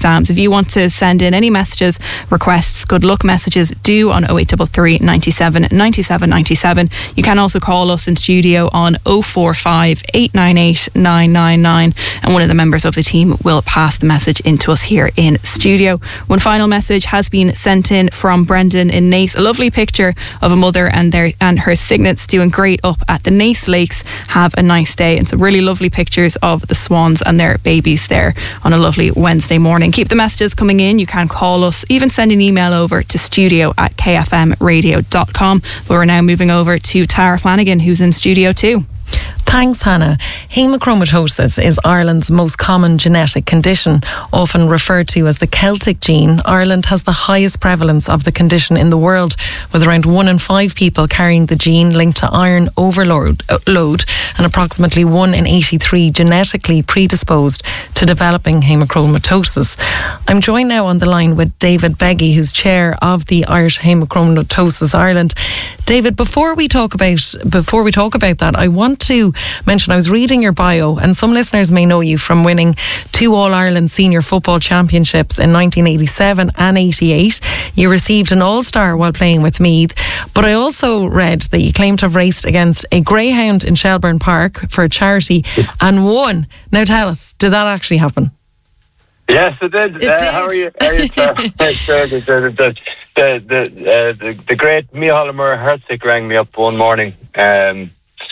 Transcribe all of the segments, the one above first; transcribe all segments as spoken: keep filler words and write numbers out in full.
exams. If you want to send in any messages, requests, good luck messages, do on oh eight three three, ninety-seven, ninety-seven, ninety-seven. You can also call us in studio on oh four five, eight nine eight, nine nine nine, and one of the members of the team will pass the message into us here in studio. One final message has been sent in from Brendan in Naas. A lovely picture of a mother and their and her cygnets doing great up at the Naas Lakes. Have a nice day. And some really lovely pictures of the swans and their babies there on a lovely Wednesday morning. Keep the messages coming in. You can call us, even send an email over to studio at k f m radio dot com. But we're now moving over to Tara Flanagan, who's in studio too. Thanks, Hannah. Hemochromatosis is Ireland's most common genetic condition, often referred to as the Celtic gene. Ireland has the highest prevalence of the condition in the world, with around one in five people carrying the gene linked to iron overload uh, load, and approximately one in eighty-three genetically predisposed to developing hemochromatosis. I'm joined now on the line with David Beggy, who's chair of the Irish Hemochromatosis Ireland. David, before we talk about before we talk about that, I want to mention, I was reading your bio, and some listeners may know you from winning two All-Ireland Senior Football Championships in nineteen eighty-seven and eighty-eight. You received an All-Star while playing with Meath, but I also read that you claim to have raced against a greyhound in Shelbourne Park for a charity and won. Now tell us, did that actually happen? Yes, it did. It uh, did. How are you? How are you, sir? the, the, the, the, the, uh, the, the great Micheál Moore Herzig rang me up one morning. Um,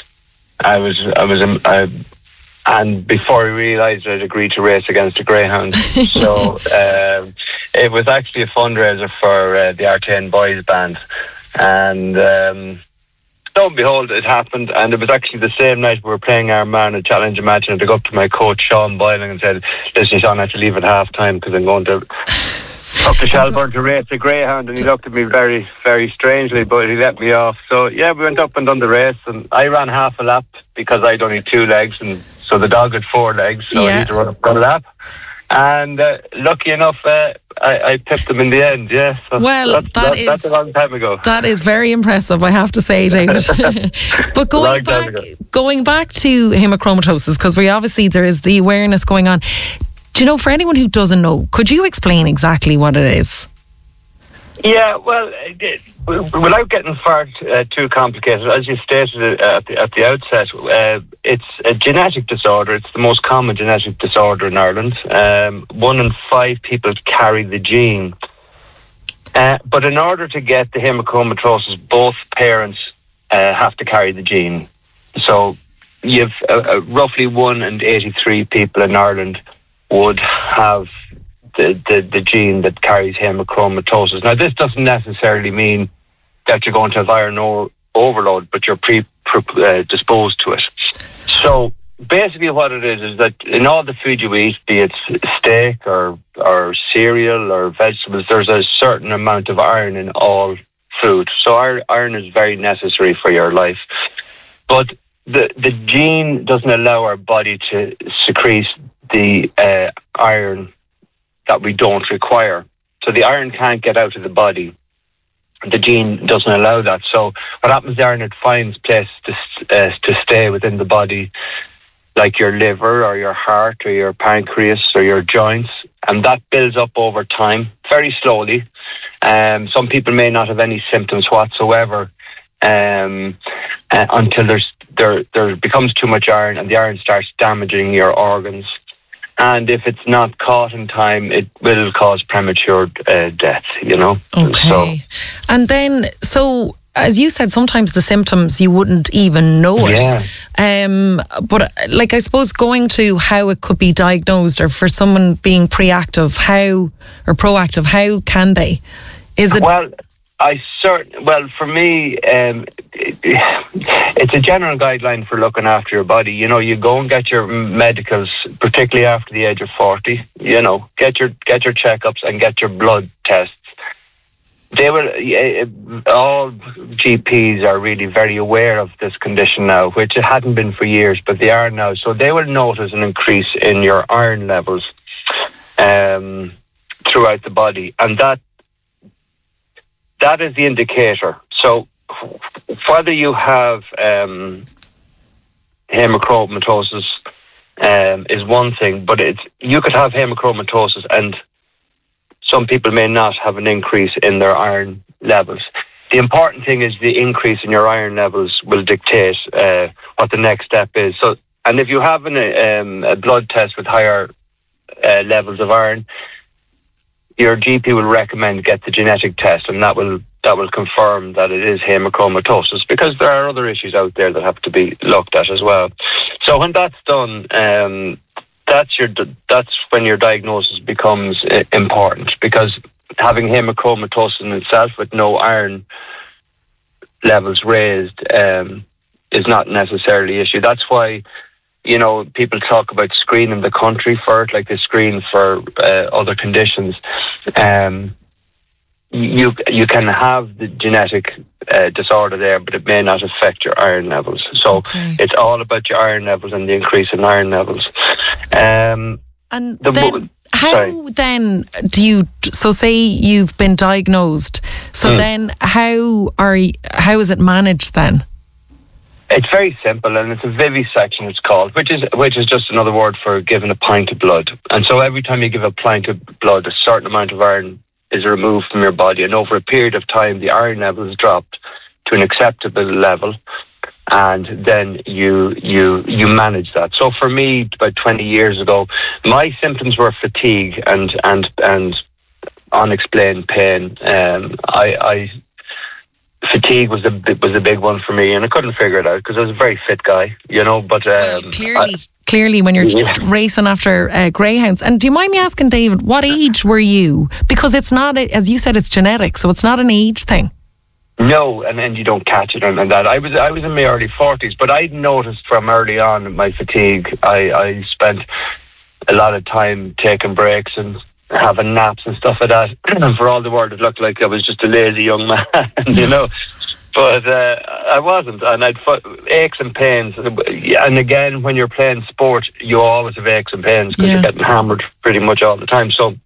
I was, I was, um, I, and before he realised I'd agreed to race against a greyhound. So um, it was actually a fundraiser for uh, the Artane Boys Band, and um, lo and behold, it happened, and it was actually the same night we were playing our man at Challenge Imagine. I took up to my coach Sean Boylan and said, "Listen, Sean, I have to leave at half time because I'm going to up to Shelbourne to race a greyhound." And he looked at me very, very strangely, but he let me off. So yeah, we went up and done the race, and I ran half a lap because I'd only two legs, and so the dog had four legs, so yeah. I need to run up one lap. And uh, lucky enough, uh, I, I pipped them in the end. Yeah. So well, that's, that that, is that's a long time ago. That is very impressive, I have to say, David. But going back, going back to hemochromatosis, because we obviously there is the awareness going on. Do you know, for anyone who doesn't know, could you explain exactly what it is? Yeah, well, without getting far uh, too complicated, as you stated at the, at the outset, uh, it's a genetic disorder. It's the most common genetic disorder in Ireland. Um, one in five people carry the gene. Uh, but in order to get the hemochromatosis, both parents uh, have to carry the gene. So you've uh, uh, roughly one in eighty-three people in Ireland would have The, the, the gene that carries hemochromatosis. Now, this doesn't necessarily mean that you're going to have iron o- overload, but you're predisposed uh, to it. So, basically what it is, is that in all the food you eat, be it steak or, or cereal or vegetables, there's a certain amount of iron in all food. So, iron is very necessary for your life. But the, the gene doesn't allow our body to secrete the uh, iron that we don't require. So the iron can't get out of the body. The gene doesn't allow that. So what happens, the iron, it finds places to, uh, to stay within the body, like your liver or your heart or your pancreas or your joints. And that builds up over time, very slowly. Um, some people may not have any symptoms whatsoever um, uh, until there's, there, there becomes too much iron, and the iron starts damaging your organs. And if it's not caught in time, it will cause premature uh, death, you know. Okay. So, and then, so, as you said, sometimes the symptoms, you wouldn't even know it. Yeah. Um, but, like, I suppose going to how it could be diagnosed, or for someone being preactive, how, or proactive, how can they? Is it... Well, I cert- well, for me, um, it, it's a general guideline for looking after your body. You know, you go and get your medicals, particularly after the age of forty. You know, get your get your checkups and get your blood tests. They will. All G Ps are really very aware of this condition now, which it hadn't been for years, but they are now. So they will notice an increase in your iron levels um, throughout the body, and that. That is the indicator. So whether you have um, hemochromatosis um, is one thing, but it's you could have hemochromatosis and some people may not have an increase in their iron levels. The important thing is the increase in your iron levels will dictate uh, what the next step is. So, and if you have an, um, a blood test with higher uh, levels of iron, your G P will recommend get the genetic test, and that will that will confirm that it is hemochromatosis, because there are other issues out there that have to be looked at as well. So when that's done, um, that's your that's when your diagnosis becomes uh, important, because having hemochromatosis in itself with no iron levels raised um, is not necessarily an issue. That's why, you know, people talk about screening the country for it, like they screen for uh, other conditions. Um, you you can have the genetic uh, disorder there, but it may not affect your iron levels. So okay. It's all about your iron levels and the increase in iron levels. Um, and the then, mo- how sorry. then do you? So say you've been diagnosed. So mm. then how are you, how is it managed then? It's very simple, and it's a vivisection, it's called, which is which is just another word for giving a pint of blood. And so every time you give a pint of blood, a certain amount of iron is removed from your body, and over a period of time, the iron level is dropped to an acceptable level, and then you you you manage that. So for me, about twenty years ago, my symptoms were fatigue and and and unexplained pain. Um, I. I Fatigue was a was a big one for me, and I couldn't figure it out because I was a very fit guy, you know. But um, well, clearly, I, clearly, when you're yeah. racing after uh, greyhounds, and do you mind me asking, David, what age were you? Because it's not, as you said, it's genetic, so it's not an age thing. No, and then you don't catch it and, and that. I was I was in my early forties, but I noticed from early on my fatigue. I, I spent a lot of time taking breaks and having naps and stuff like that. And for all the world, it looked like I was just a lazy young man, you know. But uh, I wasn't, and I'd f- aches and pains. And again, when you're playing sport, you always have aches and pains because yeah. you're getting hammered pretty much all the time. So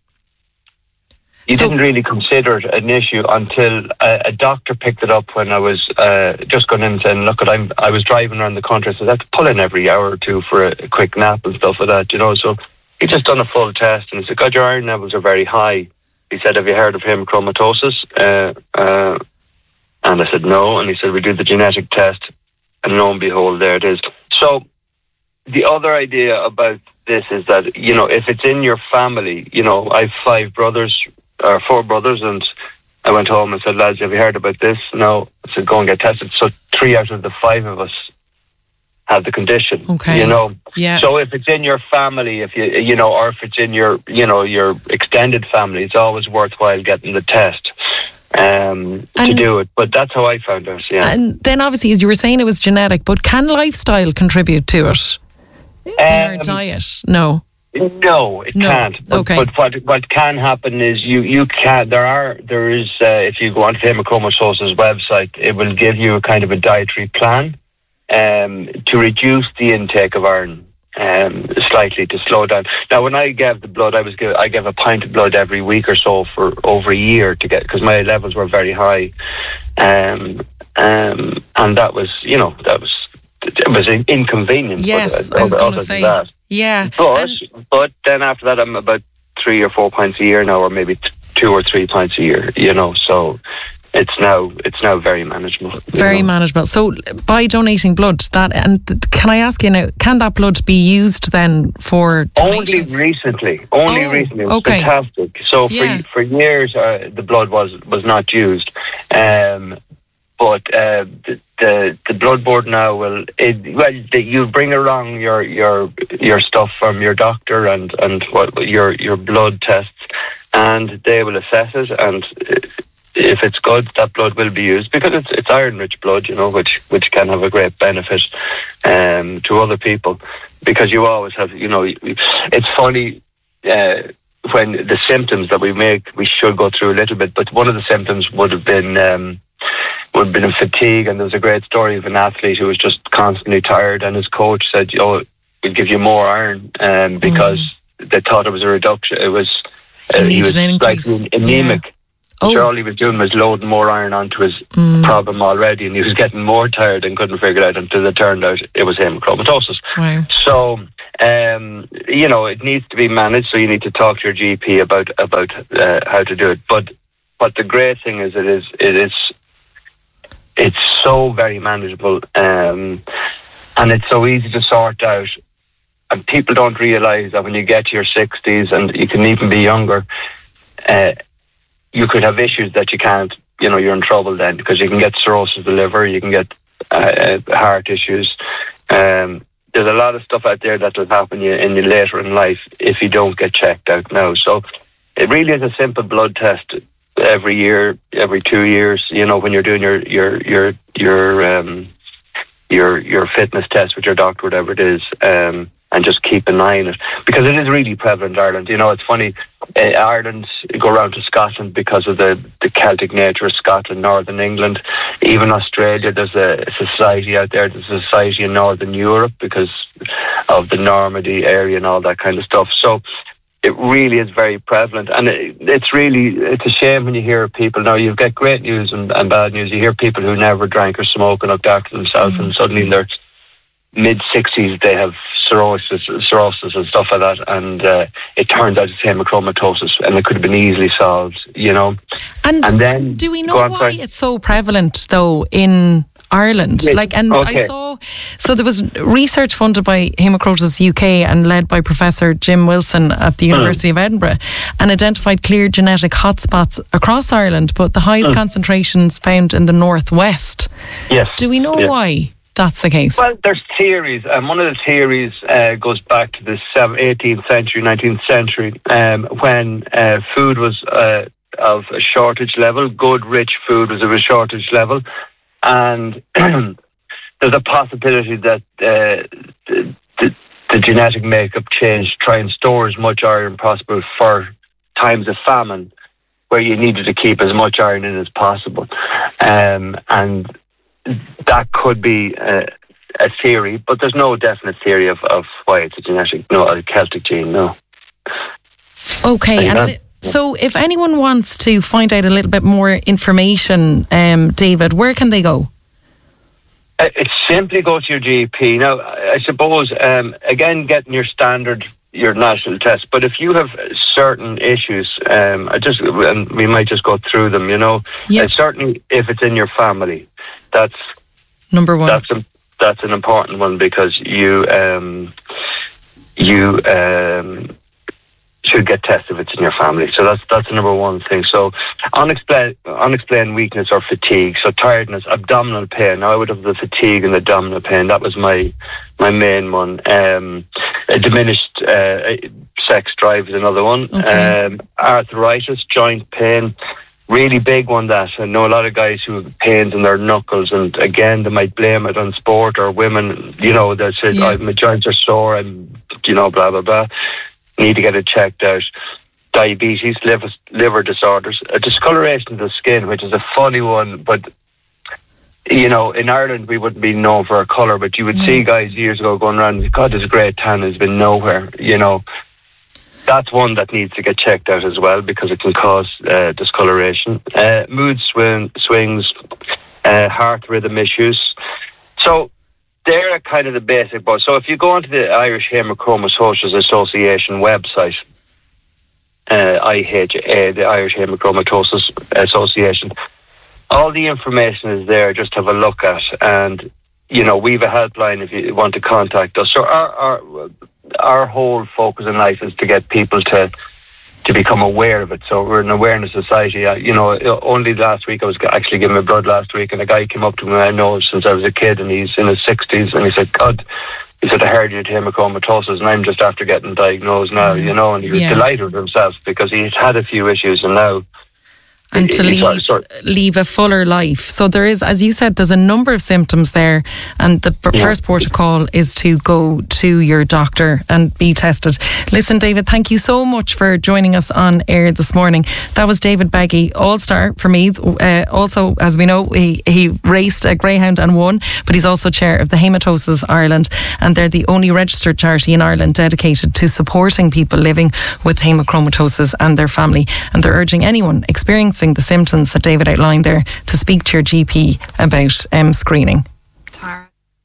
you so, didn't really consider it an issue until a, a doctor picked it up when I was uh, just going in and saying, look, I'm, I was driving around the country, so I had to pull in every hour or two for a, a quick nap and stuff like that, you know. So he just done a full test, and he said, God, your iron levels are very high. He said, have you heard of hemochromatosis? Uh, uh, and I said, no. And he said, we do the genetic test, and lo and behold, there it is. So the other idea about this is that, you know, if it's in your family, you know, I have five brothers, or four brothers, and I went home and said, lads, have you heard about this? No. I said, go and get tested. So three out of the five of us have the condition, okay. you know. Yeah. So if it's in your family, if you you know, or if it's in your you know your extended family, it's always worthwhile getting the test um, to do it. But that's how I found out. Yeah. And then obviously, as you were saying, it was genetic, but can lifestyle contribute to it in um, our diet? No. No, it no. can't. But, okay. but what what can happen is you you can there are there is uh, if you go onto Hemochromatosis website, it will give you a kind of a dietary plan. Um, to reduce the intake of iron um, slightly, to slow down. Now, when I gave the blood, I was give, I gave a pint of blood every week or so for over a year to get, because my levels were very high, um, um, and that was, you know, that was it was an inconvenience. Yes, but, uh, I was going to say, that. yeah. But and but then after that, I'm about three or four pints a year now, or maybe t- two or three pints a year. You know, so. It's now it's now very manageable. Very know. manageable. So by donating blood, that and can I ask you now, can that blood be used then for donations? Only recently. Only oh, recently. It was okay. fantastic. So yeah. for for years, uh, the blood was was not used. Um, but uh, the, the the blood board now will it, well the, you bring along your your your stuff from your doctor and and what your your blood tests, and they will assess it, and if it's good, that blood will be used, because it's it's iron-rich blood, you know, which which can have a great benefit um, to other people, because you always have, you know, it's funny uh, when the symptoms that we make, we should go through a little bit, but one of the symptoms would have been um, would have been fatigue, and there was a great story of an athlete who was just constantly tired, and his coach said, "Oh, we'll give you more iron," um, because mm. they thought it was a reduction. It was uh, he was slightly anemic. Yeah. Oh. So all he was doing was loading more iron onto his mm. problem already, and he was getting more tired and couldn't figure it out until it turned out it was hemochromatosis. Wow. So, um, you know, it needs to be managed, so you need to talk to your G P about about uh, how to do it. But but the great thing is it is it is it's so very manageable, um, and it's so easy to sort out. And people don't realise that when you get to your sixties, and you can even be younger, uh, you could have issues that you can't, you know, you're in trouble then, because you can get cirrhosis of the liver, you can get uh, heart issues. Um, there's a lot of stuff out there that will happen you in you later in life if you don't get checked out now. So it really is a simple blood test every year, every two years, you know, when you're doing your, your, your, your, um, your, your fitness test with your doctor, whatever it is. Um, and just keep an eye on it, because it is really prevalent in Ireland. You know, it's funny, uh, Ireland go around to Scotland because of the, the Celtic nature of Scotland, Northern England, even Australia. There's a society out there, there's a society in Northern Europe because of the Normandy area and all that kind of stuff. So it really is very prevalent, and it, it's really, it's a shame when you hear people, now you get great news and, and bad news. You hear people who never drank or smoked and looked after themselves, mm-hmm. and suddenly in their mid-sixties they have cirrhosis, cirrhosis and stuff like that, and uh, it turns out it's hemochromatosis, and it could have been easily solved, you know. And, and then, do we know on, why sorry. it's so prevalent, though, in Ireland? Yes. Like, and okay. I saw, so there was research funded by Hemocrotis U K and led by Professor Jim Wilson at the University mm. of Edinburgh, and identified clear genetic hotspots across Ireland, but the highest mm. concentrations found in the northwest. Yes. Do we know yes. why that's the case? Well, there's theories, and um, one of the theories uh, goes back to the eighteenth century, nineteenth century, um, when uh, food was uh, of a shortage level, good, rich food was of a shortage level, and there's a possibility that uh, the, the, the genetic makeup changed to try and store as much iron possible for times of famine, where you needed to keep as much iron in as possible, um, and that could be uh, a theory, but there's no definite theory of, of why it's a genetic, no, a Celtic gene, no. Okay, and so if anyone wants to find out a little bit more information, um, David, where can they go? Uh, it's simply go to your G P. Now, I suppose, um, again, getting your standard, your national test, but if you have certain issues, um, I just, and we might just go through them, you know, yep. uh, certainly if it's in your family, that's number one. That's a, that's an important one, because you um, you um, should get tested if it's in your family. So that's that's the number one thing. So unexplained unexplained weakness or fatigue, so tiredness, abdominal pain. Now I would have the fatigue and the abdominal pain. That was my my main one. Um, a diminished uh, sex drive is another one. Okay. Um, arthritis, joint pain. Really big one, that. I know a lot of guys who have pains in their knuckles, and again, they might blame it on sport, or women, you know, they say, yeah. oh, my joints are sore, and, you know, blah, blah, blah. Need to get it checked out. Diabetes, liver, liver disorders, a discoloration of the skin, which is a funny one, but, you know, in Ireland, we wouldn't be known for our colour, but you would mm. see guys years ago going around, God, this great tan has been nowhere, you know. That's one that needs to get checked out as well, because it can cause uh, discoloration. Uh, mood swing, swings, uh, heart rhythm issues. So they're kind of the basic ones. So if you go onto the Irish Hemochromatosis Association website, uh, I H A, the Irish Hemochromatosis Association, all the information is there. Just have a look at, and you know, we have a helpline if you want to contact us. So our our our whole focus in life is to get people to to become aware of it. So we're an awareness society. I, you know, only last week I was actually giving my blood last week, and a guy came up to me I know since I was a kid, and he's in his sixties, and he said, God, he said, I heard you had hemochromatosis, and I'm just after getting diagnosed now, you know, and he was yeah. delighted with himself, because he's had a few issues, and now and to leave, sorry, sorry. leave a fuller life. So there is, as you said, there's a number of symptoms there, and the yeah. first protocol is to go to your doctor and be tested. Listen, David, thank you so much for joining us on air this morning. That was David Beggy, all-star for me. Uh, also, as we know, he, he raced a greyhound and won, but he's also chair of the Hematosis Ireland, and they're the only registered charity in Ireland dedicated to supporting people living with hemochromatosis and their family, and they're urging anyone experiencing experiencing the symptoms that David outlined there, to speak to your G P about um, screening. Tara.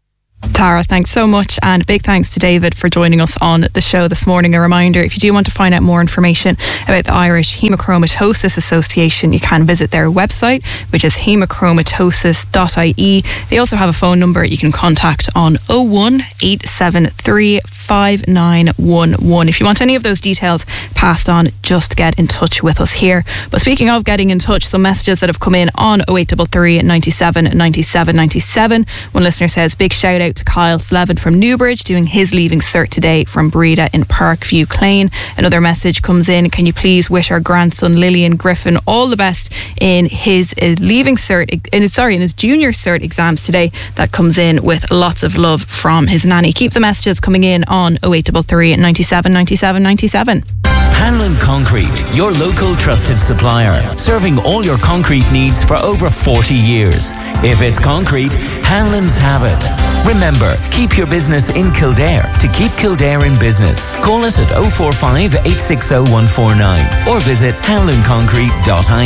Tara, thanks so much, and big thanks to David for joining us on the show this morning. A reminder, if you do want to find out more information about the Irish Hemochromatosis Association, you can visit their website, which is hemochromatosis dot I E. They also have a phone number you can contact on oh one eight seven three five nine one one. If you want any of those details passed on, just get in touch with us here. But speaking of getting in touch, some messages that have come in on oh eight three three, ninety-seven, ninety-seven, ninety-seven. One listener says, big shout out to Kyle Slevin from Newbridge doing his leaving cert today from Breda in Parkview Clane. Another message comes in, can you please wish our grandson Lillian Griffin all the best in his uh, leaving cert in his, sorry in his junior cert exams today. That comes in with lots of love from his nanny. Keep the messages coming in on oh eight three three, ninety-seven, ninety-seven, ninety-seven. Hanlon Concrete, your local trusted supplier, serving all your concrete needs for over forty years. If it's concrete, Hanlon's have it. Remember, keep your business in Kildare to keep Kildare in business. Call us at oh four five, eight six oh, one four nine or visit hanlon concrete dot I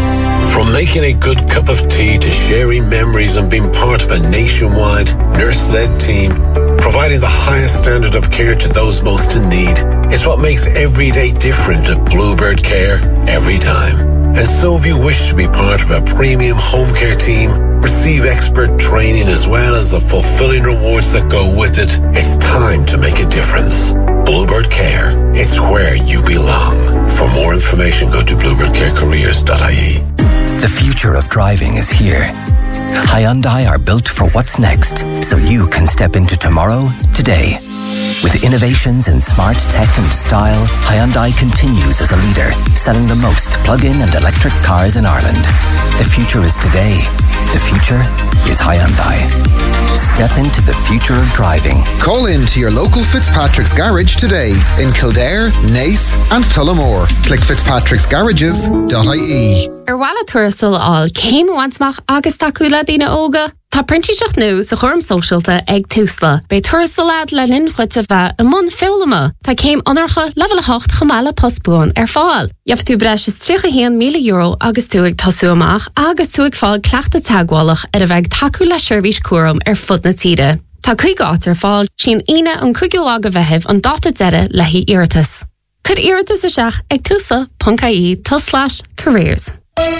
E. From making a good cup of tea to sharing memories and being part of a nationwide nurse-led team, providing the highest standard of care to those most in need, it's what makes every day different at Bluebird Care every time. And so if you wish to be part of a premium home care team, receive expert training as well as the fulfilling rewards that go with it, it's time to make a difference. Bluebird Care, it's where you belong. For more information, go to bluebird care careers dot I E. The future of driving is here. Hyundai are built for what's next, so you can step into tomorrow, today. With innovations in smart tech and style, Hyundai continues as a leader, selling the most plug-in and electric cars in Ireland. The future is today. The future is Hyundai. Step into the future of driving. Call in to your local Fitzpatrick's Garage today in Kildare, Nace and Tullamore. Click fitzpatricks garages dot I E. Ar bhaile tuairistil all céim bhaintach agus tacúla daoine óga. Tá printíseach nó sa chorm socialta ag túsla. Bei tuairistil lead le linn chuite bheith a mun fillama. Tá céim anarcha level hocht chamála postbúin ar fáil. Jaf tú breis is trícha héan míle euro agus tú ag tasú amach agus tú ag fáil cleachta tagwalach ar a bheith tacúla seirbhís cuaram ar fud na tíre. Tá chuig áit ar fáil sin ine an cuigiú aga bheitheh an data deire le hí iiritas. Cud iiritas a seach ag túsa dot I E tá slash careers.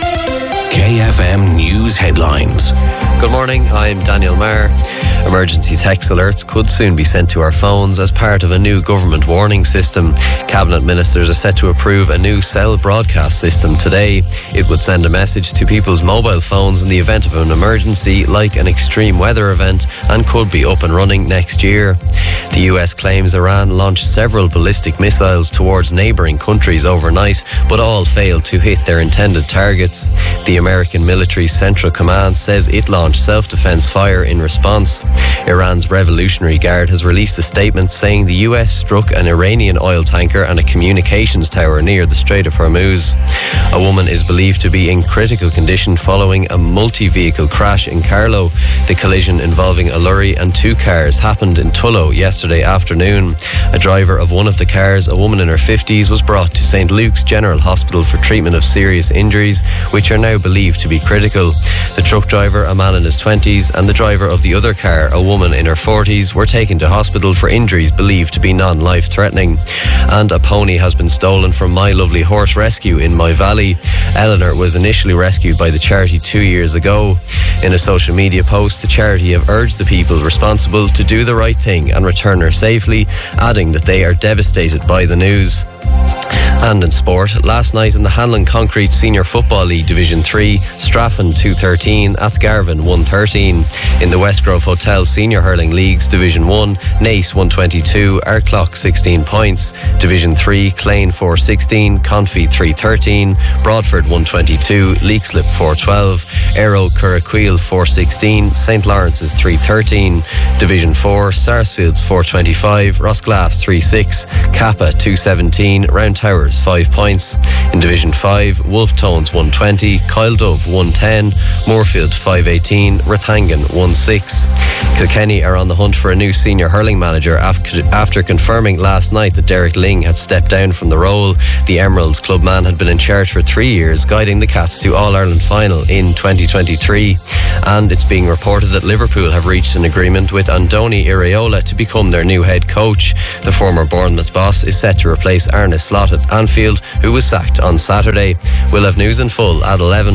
K F M News Headlines. Good morning, I'm Daniel Maher. Emergency text alerts could soon be sent to our phones as part of a new government warning system. Cabinet ministers are set to approve a new cell broadcast system today. It would send a message to people's mobile phones in the event of an emergency, like an extreme weather event, and could be up and running next year. The U S claims Iran launched several ballistic missiles towards neighbouring countries overnight, but all failed to hit their intended targets. The American military's Central Command says it launched self-defense fire in response. Iran's Revolutionary Guard has released a statement saying the U S struck an Iranian oil tanker and a communications tower near the Strait of Hormuz. A woman is believed to be in critical condition following a multi-vehicle crash in Carlow. The collision involving a lorry and two cars happened in Tullow yesterday afternoon. A driver of one of the cars, a woman in her fifties, was brought to Saint Luke's General Hospital for treatment of serious injuries, which are now believed to be critical. The truck driver, a man in his twenties, and the driver of the other car, a woman in her forties, were taken to hospital for injuries believed to be non-life-threatening. And a pony has been stolen from My Lovely Horse Rescue in My Valley. Eleanor was initially rescued by the charity two years ago. In a social media post, the charity have urged the people responsible to do the right thing and return her safely, adding that they are devastated by the news. And in sport, last night in the Hanlon Concrete Senior Football League Division three, Straffan two thirteen, Athgarvan one thirteen. In the Westgrove Hotel Senior Hurling Leagues Division one, Nace one twenty-two, Ardclough sixteen points. Division three, Clane four sixteen, Confey three thirteen, Broadford one twenty-two, Leixlip four twelve, Aero Curraquil four sixteen, Saint Lawrence's three thirteen. Division four, Sarsfields four twenty-five, Rossglass three six, Kappa two seventeen, Round Towers Rovers five points. In Division five, Wolf Tones one twenty, Kyle Dove one ten, Moorfield five eighteen, Rathangan one six. Kilkenny are on the hunt for a new senior hurling manager after, after confirming last night that Derek Ling had stepped down from the role. The Emeralds clubman had been in charge for three years, guiding the Cats to All-Ireland final in twenty twenty-three. And it's being reported that Liverpool have reached an agreement with Andoni Iraola to become their new head coach. The former Bournemouth boss is set to replace Arne Slot at Anfield, who was sacked on Saturday. We'll have news in full at eleven.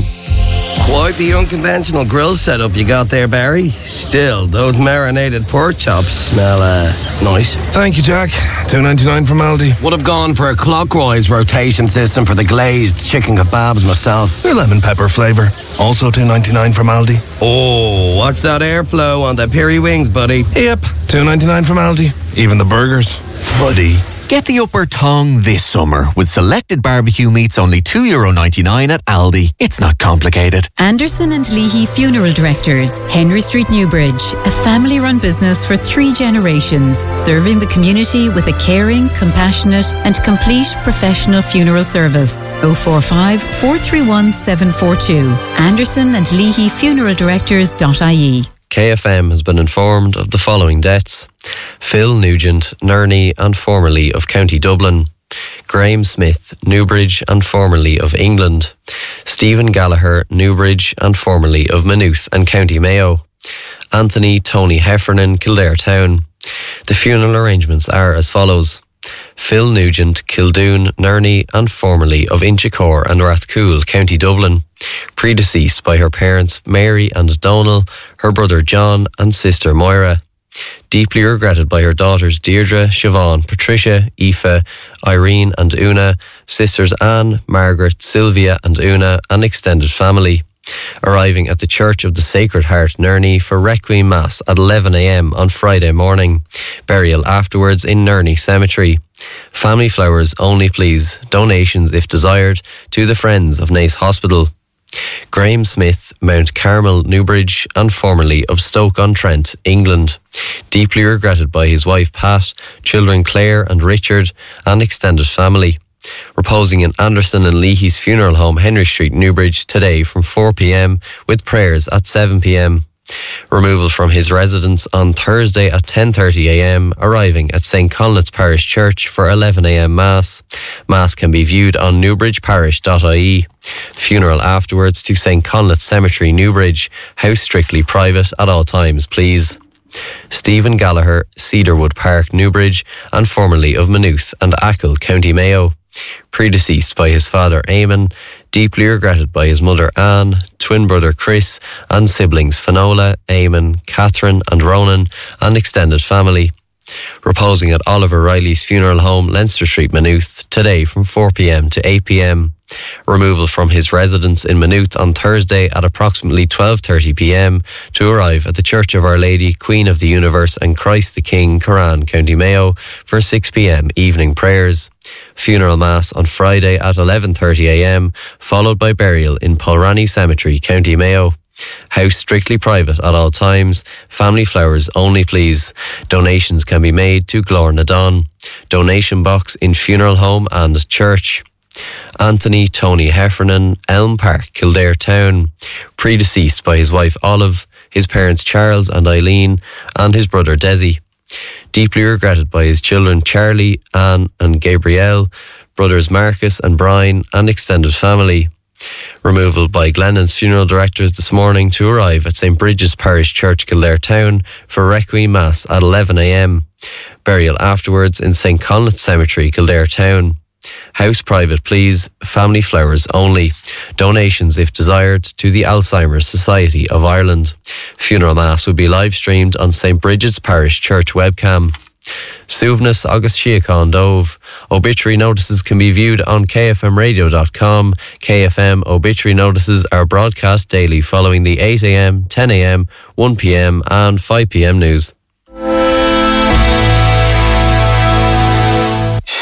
Quite the unconventional grill setup you got there, Barry. Still, those marinated pork chops smell uh, nice. Thank you, Jack. two ninety-nine from Aldi. Would have gone for a clockwise rotation system for the glazed chicken kebabs myself. They're lemon pepper flavour. Also two ninety-nine from Aldi. Oh, watch that airflow on the peri wings, buddy. Yep, two ninety-nine from Aldi. Even the burgers. Buddy. Get the upper tongue this summer with selected barbecue meats only two euro ninety-nine at Aldi. It's not complicated. Anderson and Leahy Funeral Directors, Henry Street, Newbridge, a family-run business for three generations, serving the community with a caring, compassionate and complete professional funeral service. oh four five, four three one, seven four two. Anderson and Leahy Funeral Directors dot I E. K F M has been informed of the following deaths: Phil Nugent, Nerney and formerly of County Dublin; Graham Smith, Newbridge and formerly of England; Stephen Gallagher, Newbridge and formerly of Maynooth and County Mayo; Anthony Tony Heffernan, Kildare Town. The funeral arrangements are as follows: Phil Nugent, Kildoon, Nerney and formerly of Inchicore and Rathcoole, County Dublin. Predeceased by her parents Mary and Donal, her brother John and sister Moira. Deeply regretted by her daughters Deirdre, Siobhan, Patricia, Aoife, Irene and Una, sisters Anne, Margaret, Sylvia and Una, and extended family. Arriving at the Church of the Sacred Heart, Nerney, for Requiem Mass at eleven a m on Friday morning. Burial afterwards in Nerney Cemetery. Family flowers only, please. Donations, if desired, to the Friends of Naas Hospital. Graham Smith, Mount Carmel, Newbridge, and formerly of Stoke-on-Trent, England. Deeply regretted by his wife Pat, children Claire and Richard, and extended family. Reposing in Anderson and Leahy's funeral home, Henry Street, Newbridge, today from four p m, with prayers at seven p m. Removal from his residence on Thursday at ten thirty a m, arriving at Saint Conleth's Parish Church for eleven a m Mass. Mass can be viewed on newbridge parish dot I E. Funeral afterwards to Saint Conleth's Cemetery, Newbridge. House strictly private at all times, please. Stephen Gallagher, Cedarwood Park, Newbridge, and formerly of Maynooth and Achill, County Mayo. Predeceased by his father Eamon, deeply regretted by his mother Anne, twin brother Chris, and siblings Finola, Eamon, Catherine and Ronan, and extended family. Reposing at Oliver Riley's funeral home, Leinster Street, Maynooth, today from four p m to eight p m. Removal from his residence in Maynooth on Thursday at approximately twelve thirty p m to arrive at the Church of Our Lady, Queen of the Universe and Christ the King, Curran, County Mayo, for six p m evening prayers. Funeral Mass on Friday at eleven thirty a m, followed by burial in Polrani Cemetery, County Mayo. House strictly private at all times. Family flowers only, please. Donations can be made to Glorna Don. Donation box in funeral home and church. Anthony Tony Heffernan, Elm Park, Kildare Town. Predeceased by his wife Olive, his parents Charles and Eileen, and his brother Desi. Deeply regretted by his children Charlie, Anne and Gabrielle, brothers Marcus and Brian, and extended family. Removal by Glennon's funeral directors this morning to arrive at Saint Bridget's Parish Church, Kildare Town, for Requiem Mass at eleven a m. Burial afterwards in Saint Conleth's Cemetery, Kildare Town. House private, please. Family flowers only. Donations, if desired, to the Alzheimer's Society of Ireland. Funeral Mass will be live streamed on Saint Bridget's Parish Church webcam. Suivnus August Shiacon Dove. Obituary notices can be viewed on K F M radio dot com. K F M obituary notices are broadcast daily following the eight a m, ten a m, one p m and five p m news. K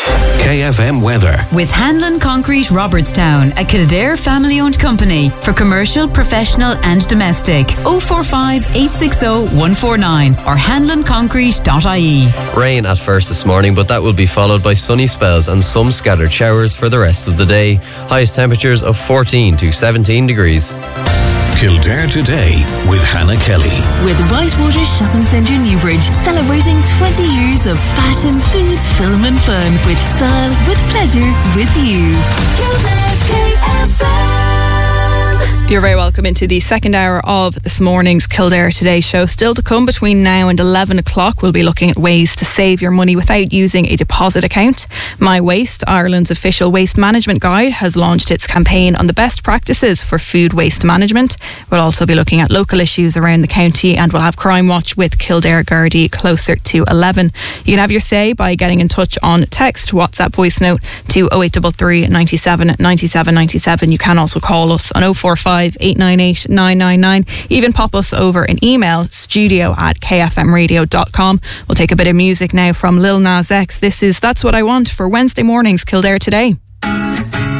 K F M weather. With Hanlon Concrete Robertstown, a Kildare family-owned company for commercial, professional and domestic. oh four five, eight six oh, one four nine or hanlon concrete dot I E. Rain at first this morning, but that will be followed by sunny spells and some scattered showers for the rest of the day. Highest temperatures of fourteen to seventeen degrees. Kildare Today with Hannah Kelly. With Whitewater Shopping Centre Newbridge, celebrating twenty years of fashion, food, film and fun. With style, with pleasure, with you. Kildare's K F M. You're very welcome into the second hour of this morning's Kildare Today show. Still to come between now and eleven o'clock, we'll be looking at ways to save your money without using a deposit account. My Waste, Ireland's official waste management guide, has launched its campaign on the best practices for food waste management. We'll also be looking at local issues around the county, and we'll have Crime Watch with Kildare Gardaí closer to eleven. You can have your say by getting in touch on text, WhatsApp voice note to oh eight three three, nine seven, nine seven nine seven. You can also call us on oh four five, eight nine eight, nine nine nine. Even pop us over an email, studio at k f m radio dot com. We'll take a bit of music now from Lil Nas X. This is That's What I Want for Wednesday morning's Kildare Today.